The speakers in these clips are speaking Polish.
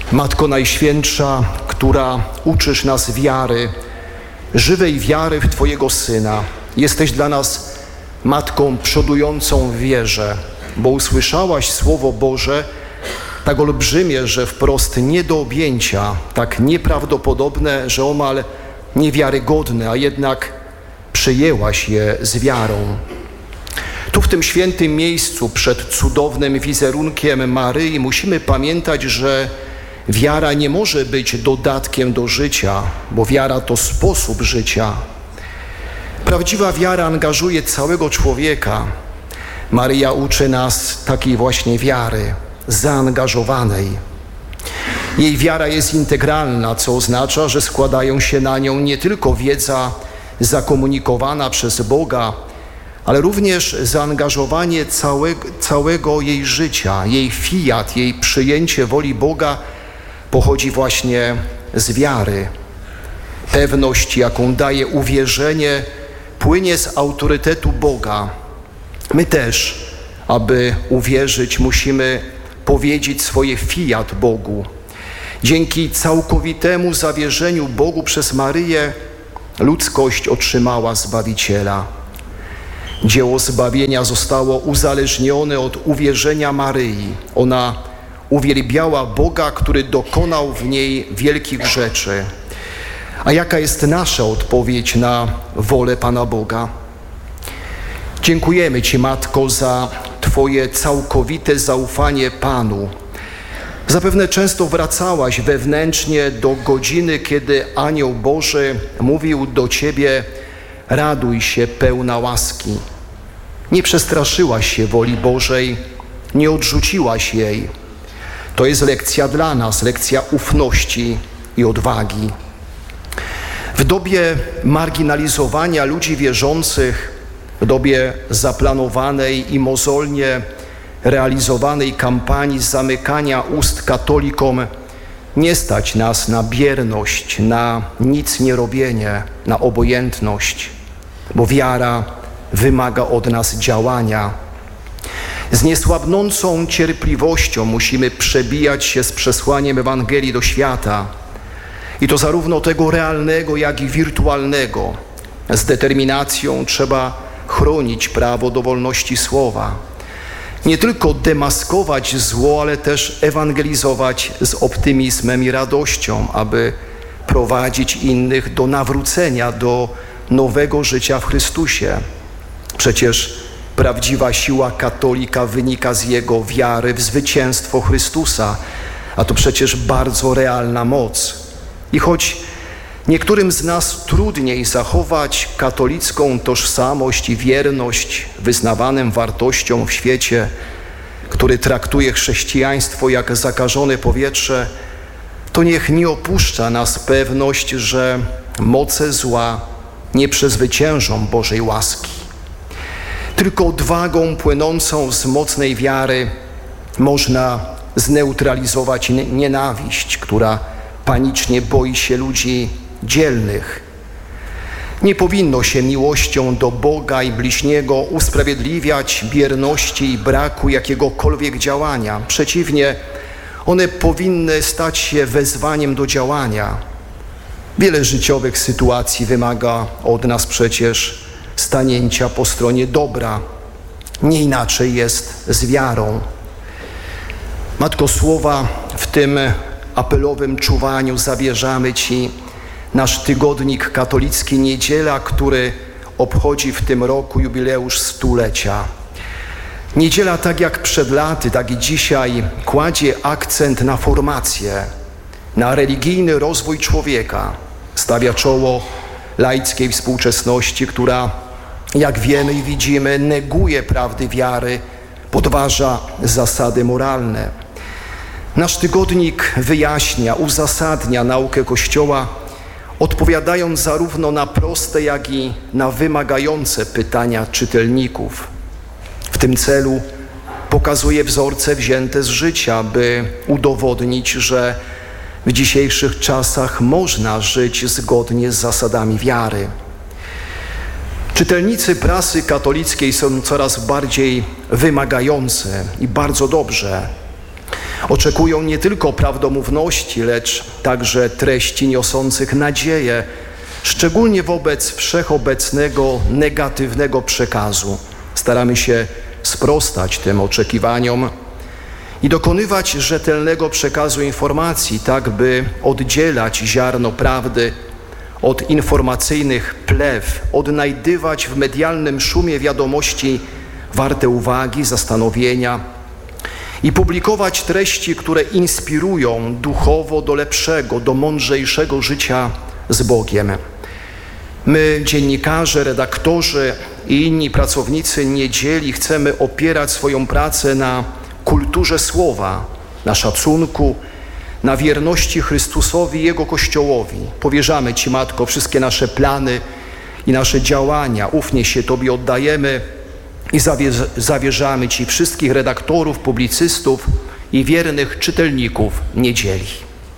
Matko Najświętsza, która uczysz nas wiary, żywej wiary w Twojego Syna, jesteś dla nas Matką przodującą w wierze, bo usłyszałaś Słowo Boże tak olbrzymie, że wprost nie do objęcia, tak nieprawdopodobne, że omal niewiarygodne, a jednak przyjęłaś je z wiarą. Tu w tym świętym miejscu przed cudownym wizerunkiem Maryi musimy pamiętać, że wiara nie może być dodatkiem do życia, bo wiara to sposób życia. Prawdziwa wiara angażuje całego człowieka. Maryja uczy nas takiej właśnie wiary, zaangażowanej. Jej wiara jest integralna, co oznacza, że składają się na nią nie tylko wiedza zakomunikowana przez Boga, ale również zaangażowanie całego jej życia, jej fiat, jej przyjęcie woli Boga pochodzi właśnie z wiary. Pewność, jaką daje uwierzenie, płynie z autorytetu Boga. My też, aby uwierzyć, musimy powiedzieć swoje fiat Bogu. Dzięki całkowitemu zawierzeniu Bogu przez Maryję ludzkość otrzymała Zbawiciela. Dzieło zbawienia zostało uzależnione od uwierzenia Maryi. Ona uwielbiała Boga, który dokonał w niej wielkich rzeczy. A jaka jest nasza odpowiedź na wolę Pana Boga? Dziękujemy Ci, Matko, za Twoje całkowite zaufanie Panu. Zapewne często wracałaś wewnętrznie do godziny, kiedy Anioł Boży mówił do Ciebie: raduj się, pełna łaski. Nie przestraszyłaś się woli Bożej, nie odrzuciłaś jej. To jest lekcja dla nas, lekcja ufności i odwagi. W dobie marginalizowania ludzi wierzących, w dobie zaplanowanej i mozolnie realizowanej kampanii zamykania ust katolikom, nie stać nas na bierność, na nic nie robienie, na obojętność, bo wiara wymaga od nas działania. Z niesłabnącą cierpliwością musimy przebijać się z przesłaniem Ewangelii do świata. I to zarówno tego realnego, jak i wirtualnego. Z determinacją trzeba chronić prawo do wolności słowa. Nie tylko demaskować zło, ale też ewangelizować z optymizmem i radością, aby prowadzić innych do nawrócenia, do nowego życia w Chrystusie. Przecież prawdziwa siła katolika wynika z jego wiary w zwycięstwo Chrystusa, a to przecież bardzo realna moc. I choć niektórym z nas trudniej zachować katolicką tożsamość i wierność wyznawanym wartościom w świecie, który traktuje chrześcijaństwo jak zakażone powietrze, to niech nie opuszcza nas pewność, że moce zła nie przezwyciężą Bożej łaski. Tylko odwagą płynącą z mocnej wiary można zneutralizować nienawiść, która panicznie boi się ludzi dzielnych. Nie powinno się miłością do Boga i bliźniego usprawiedliwiać bierności i braku jakiegokolwiek działania. Przeciwnie, one powinny stać się wezwaniem do działania. Wiele życiowych sytuacji wymaga od nas przecież stanięcia po stronie dobra. Nie inaczej jest z wiarą. Matko Słowa, w tym apelowym czuwaniu zawierzamy Ci nasz tygodnik katolicki Niedziela, który obchodzi w tym roku jubileusz 100-lecia. Niedziela, tak jak przed laty, tak i dzisiaj, kładzie akcent na formację, na religijny rozwój człowieka. Stawia czoło laickiej współczesności, która, jak wiemy i widzimy, neguje prawdy wiary, podważa zasady moralne. Nasz tygodnik wyjaśnia, uzasadnia naukę Kościoła, odpowiadając zarówno na proste, jak i na wymagające pytania czytelników. W tym celu pokazuje wzorce wzięte z życia, by udowodnić, że w dzisiejszych czasach można żyć zgodnie z zasadami wiary. Czytelnicy prasy katolickiej są coraz bardziej wymagający i bardzo dobrze. Oczekują nie tylko prawdomówności, lecz także treści niosących nadzieję, szczególnie wobec wszechobecnego negatywnego przekazu. Staramy się sprostać tym oczekiwaniom i dokonywać rzetelnego przekazu informacji, tak by oddzielać ziarno prawdy od informacyjnych plew, odnajdywać w medialnym szumie wiadomości warte uwagi, zastanowienia i publikować treści, które inspirują duchowo do lepszego, do mądrzejszego życia z Bogiem. My, dziennikarze, redaktorzy i inni pracownicy Niedzieli, chcemy opierać swoją pracę na kulturze słowa, na szacunku, na wierności Chrystusowi i Jego Kościołowi. Powierzamy Ci, Matko, wszystkie nasze plany i nasze działania. Ufnie się Tobie oddajemy i zawierzamy Ci wszystkich redaktorów, publicystów i wiernych czytelników Niedzieli.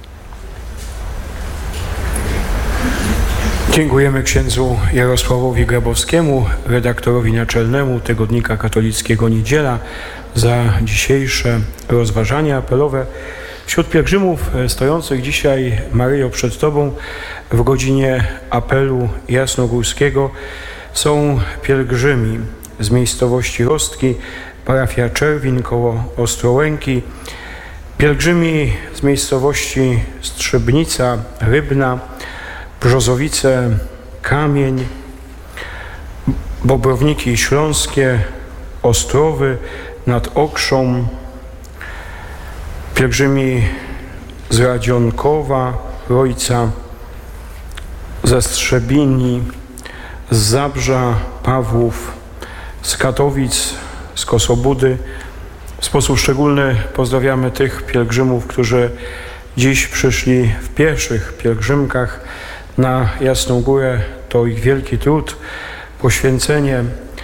Dziękujemy księdzu Jarosławowi Grabowskiemu, redaktorowi naczelnemu Tygodnika Katolickiego Niedziela, za dzisiejsze rozważania apelowe. Wśród pielgrzymów stojących dzisiaj, Maryjo, przed Tobą w godzinie apelu jasnogórskiego są pielgrzymi z miejscowości Rostki, parafia Czerwin koło Ostrołęki, pielgrzymi z miejscowości Strzebnica, Rybna, Brzozowice, Kamień, Bobrowniki Śląskie, Ostrowy nad Okrzą, pielgrzymi z Radzionkowa, Rojca, ze Strzebini, z Zabrza, Pawłów, z Katowic, z Kosobudy. W sposób szczególny pozdrawiamy tych pielgrzymów, którzy dziś przyszli w pierwszych pielgrzymkach na Jasną Górę. To ich wielki trud, poświęcenie,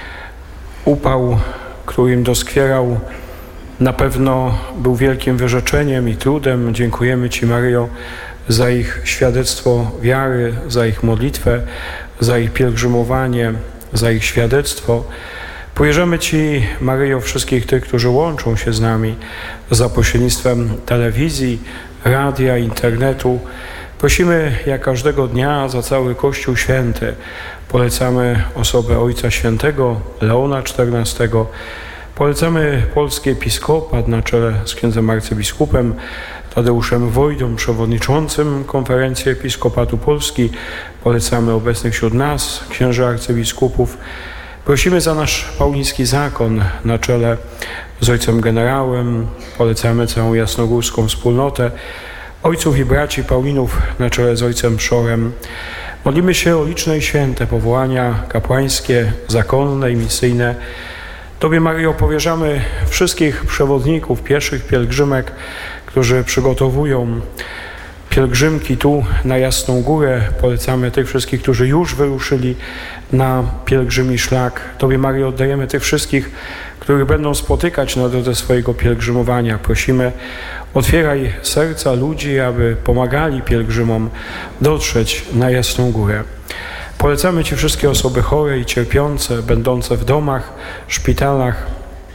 upał, który im doskwierał, na pewno był wielkim wyrzeczeniem i trudem. Dziękujemy Ci, Maryjo, za ich świadectwo wiary, za ich modlitwę, za ich pielgrzymowanie, za ich świadectwo. Powierzamy Ci, Maryjo, wszystkich tych, którzy łączą się z nami za pośrednictwem telewizji, radia, internetu. Prosimy jak każdego dnia za cały Kościół Święty. Polecamy osobę Ojca Świętego Leona XIV. Polecamy polski episkopat na czele z księdzem arcybiskupem Tadeuszem Wojdą, przewodniczącym Konferencji Episkopatu Polski. Polecamy obecnych wśród nas księży arcybiskupów. Prosimy za nasz pauliński zakon na czele z ojcem generałem. Polecamy całą jasnogórską wspólnotę ojców i braci Paulinów na czele z ojcem Przorem. Modlimy się o liczne i święte powołania kapłańskie, zakonne i misyjne. Tobie, Maryjo, powierzamy wszystkich przewodników pierwszych pielgrzymek, którzy przygotowują pielgrzymki tu na Jasną Górę. Polecamy tych wszystkich, którzy już wyruszyli na pielgrzymi szlak. Tobie, Maryjo, oddajemy tych wszystkich, których będą spotykać na drodze swojego pielgrzymowania. Prosimy, otwieraj serca ludzi, aby pomagali pielgrzymom dotrzeć na Jasną Górę. Polecamy Ci wszystkie osoby chore i cierpiące, będące w domach, szpitalach,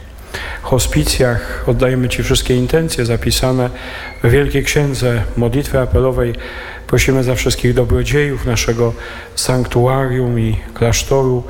hospicjach. Oddajemy Ci wszystkie intencje zapisane w Wielkiej Księdze Modlitwy Apelowej. Prosimy za wszystkich dobrodziejów naszego sanktuarium i klasztoru.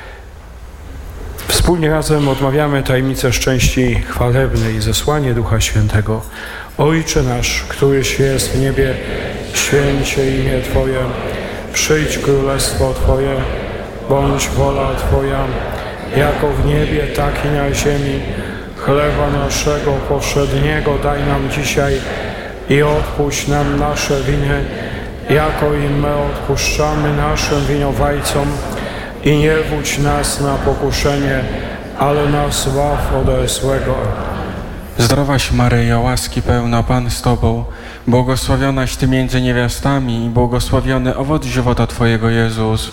Wspólnie razem odmawiamy tajemnicę szczęści chwalebnej i zesłanie Ducha Świętego. Ojcze nasz, któryś jest w niebie, święć się imię Twoje, przyjdź królestwo Twoje, bądź wola Twoja, jako w niebie, tak i na ziemi. Chleba naszego powszedniego daj nam dzisiaj i odpuść nam nasze winy, jako i my odpuszczamy naszym winowajcom. I nie wódź nas na pokuszenie, ale nas zbaw ode złego. Zdrowaś Maryjo, łaski pełna, Pan z Tobą, błogosławionaś Ty między niewiastami i błogosławiony owoc żywota Twojego, Jezus.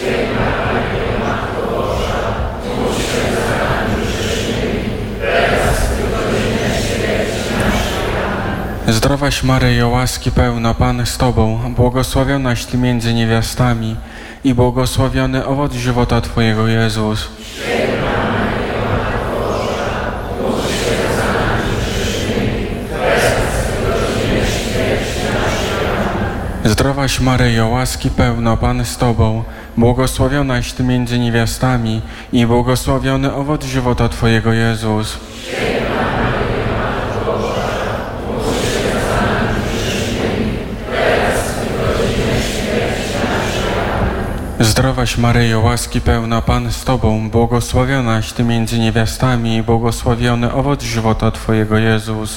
Zdrowaś Maryjo, łaski pełna, Pan z Tobą, błogosławionaś Ty między niewiastami i błogosławiony owoc żywota Twojego, Jezus. Zdrowaś Maryjo, łaski pełna, Pan z Tobą, błogosławionaś Ty między niewiastami i błogosławiony owoc żywota Twojego, Jezus. Zdrowaś Maryjo, łaski pełna, Pan z Tobą, błogosławionaś Ty między niewiastami i błogosławiony owoc żywota Twojego, Jezus.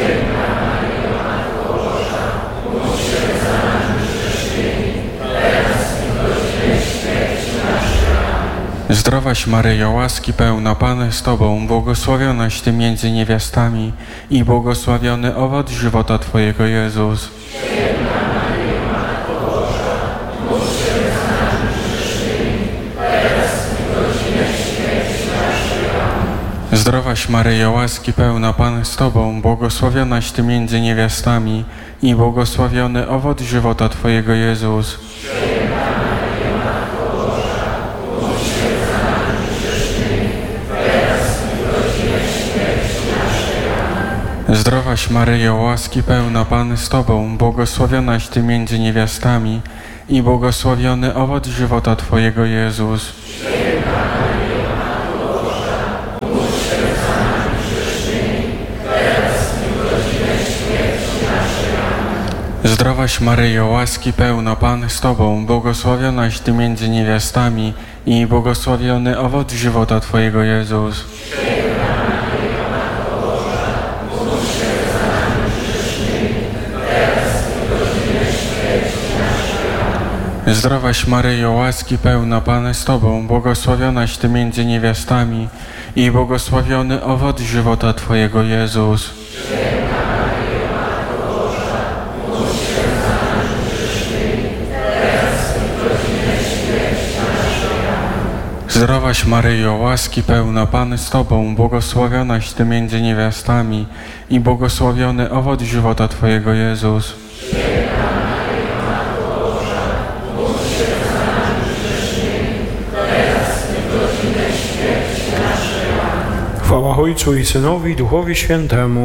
Zdrowaś Maryjo, łaski pełna, Pan z Tobą, błogosławionaś Ty między niewiastami i błogosławiony owoc żywota Twojego, Jezus. Zdrowaś Maryjo, łaski pełna, Pan z Tobą, błogosławionaś Ty między niewiastami i błogosławiony owoc żywota Twojego, Jezus. Zdrowaś Maryjo, łaski pełna, Pan z Tobą, błogosławionaś Ty między niewiastami i błogosławiony owoc żywota Twojego, Jezus. Zdrowaś Maryjo, łaski pełna, Pan z Tobą, błogosławionaś Ty między niewiastami i błogosławiony owoc żywota Twojego, Jezus. Zdrowaś Maryjo, łaski pełna, Pan z Tobą, błogosławionaś Ty między niewiastami i błogosławiony owoc żywota Twojego, Jezus. Zdrowaś Maryjo, łaski pełna, Pan z Tobą, błogosławionaś Ty między niewiastami i błogosławiony owoc żywota Twojego, Jezus. Chwała Ojcu i Synowi, i Duchowi Świętemu.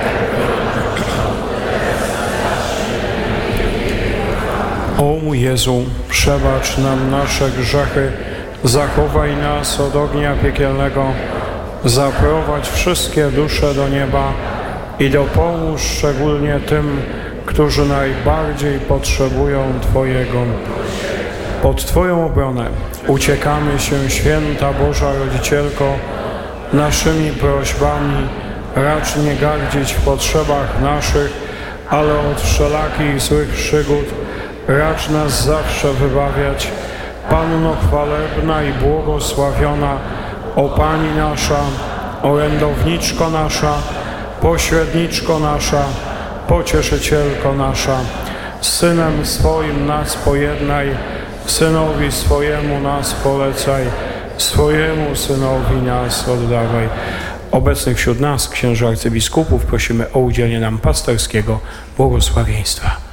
O mój Jezu, przebacz nam nasze grzechy, zachowaj nas od ognia piekielnego, zaprowadź wszystkie dusze do nieba i dopomóż szczególnie tym, którzy najbardziej potrzebują Twojego. Pod Twoją obronę uciekamy się, Święta Boża Rodzicielko, naszymi prośbami racz nie gardzić w potrzebach naszych, ale od wszelakich złych przygód racz nas zawsze wybawiać. Panno chwalebna i błogosławiona, o Pani nasza, orędowniczko nasza, pośredniczko nasza, pocieszycielko nasza, z Synem swoim nas pojednaj, Synowi swojemu nas polecaj, swojemu Synowi nas oddawaj. Obecnych wśród nas księży arcybiskupów prosimy o udzielenie nam pasterskiego błogosławieństwa.